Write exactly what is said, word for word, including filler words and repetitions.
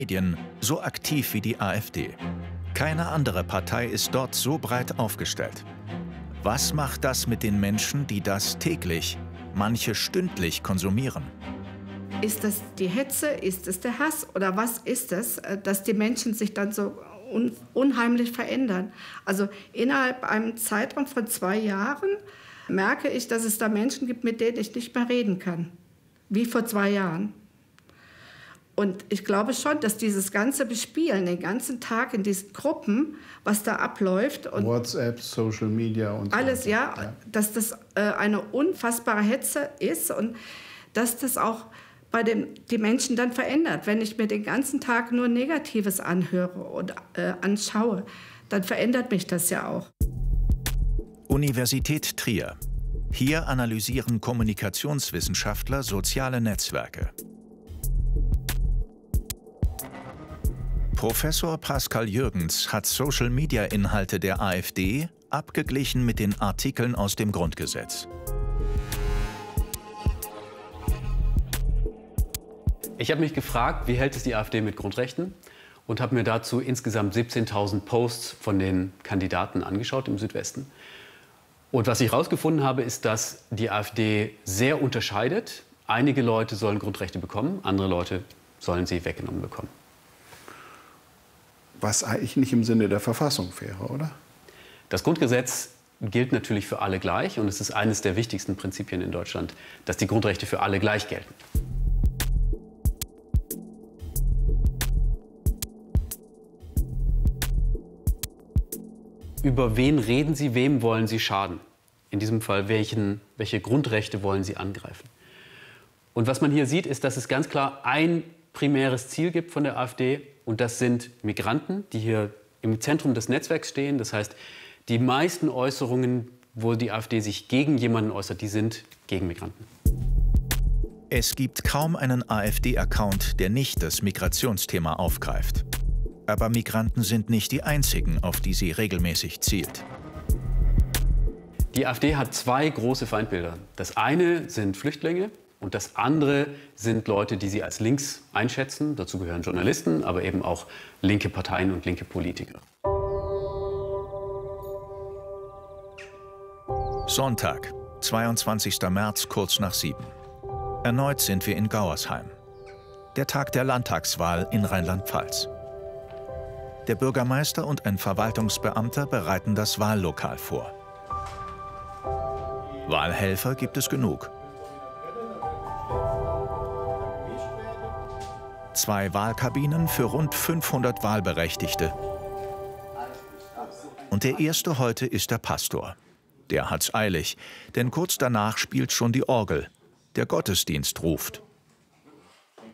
Medien so aktiv wie die AfD. Keine andere Partei ist dort so breit aufgestellt. Was macht das mit den Menschen, die das täglich, manche stündlich konsumieren? Ist das die Hetze, ist es der Hass oder was ist es, dass die Menschen sich dann so un unheimlich verändern? Also innerhalb einem Zeitraum von zwei Jahren merke ich, dass es da Menschen gibt, mit denen ich nicht mehr reden kann, wie vor zwei Jahren. Und ich glaube schon, dass dieses ganze Bespielen, den ganzen Tag in diesen Gruppen, was da abläuft und WhatsApp, Social Media und alles, so ja, ja, dass das äh, eine unfassbare Hetze ist und dass das auch bei den die Menschen dann verändert. Wenn ich mir den ganzen Tag nur Negatives anhöre und äh, anschaue, dann verändert mich das ja auch. Universität Trier. Hier analysieren Kommunikationswissenschaftler soziale Netzwerke. Professor Pascal Jürgens hat Social-Media-Inhalte der AfD abgeglichen mit den Artikeln aus dem Grundgesetz. Ich habe mich gefragt, wie hält es die AfD mit Grundrechten? Und habe mir dazu insgesamt siebzehntausend Posts von den Kandidaten angeschaut im Südwesten. Und was ich herausgefunden habe, ist, dass die AfD sehr unterscheidet. Einige Leute sollen Grundrechte bekommen, andere Leute sollen sie weggenommen bekommen. Was eigentlich nicht im Sinne der Verfassung wäre, oder? Das Grundgesetz gilt natürlich für alle gleich und es ist eines der wichtigsten Prinzipien in Deutschland, dass die Grundrechte für alle gleich gelten. Über wen reden Sie, wem wollen Sie schaden? In diesem Fall, welchen, welche Grundrechte wollen Sie angreifen? Und was man hier sieht, ist, dass es ganz klar ein primäres Ziel gibt von der AfD. Und das sind Migranten, die hier im Zentrum des Netzwerks stehen. Das heißt, die meisten Äußerungen, wo die AfD sich gegen jemanden äußert, die sind gegen Migranten. Es gibt kaum einen AfD-Account, der nicht das Migrationsthema aufgreift. Aber Migranten sind nicht die einzigen, auf die sie regelmäßig zielt. Die AfD hat zwei große Feindbilder. Das eine sind Flüchtlinge. Und das andere sind Leute, die sie als links einschätzen. Dazu gehören Journalisten, aber eben auch linke Parteien und linke Politiker. Sonntag, zweiundzwanzigster März, kurz nach sieben. Erneut sind wir in Gauersheim. Der Tag der Landtagswahl in Rheinland-Pfalz. Der Bürgermeister und ein Verwaltungsbeamter bereiten das Wahllokal vor. Wahlhelfer gibt es genug. Zwei Wahlkabinen für rund fünfhundert Wahlberechtigte. Und der erste heute ist der Pastor. Der hat's eilig, denn kurz danach spielt schon die Orgel. Der Gottesdienst ruft.